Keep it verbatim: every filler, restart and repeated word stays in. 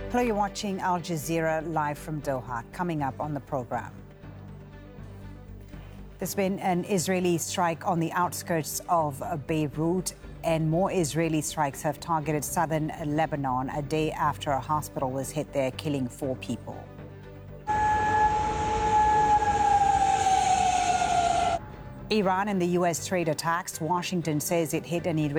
Hello, you're watching Al Jazeera live from Doha. Coming up on the program. There's been an Israeli strike on the outskirts of Beirut, and more Israeli strikes have targeted southern Lebanon a day after a hospital was hit there, killing four people. Iran and the U S trade attacks. Washington says it hit an Iranian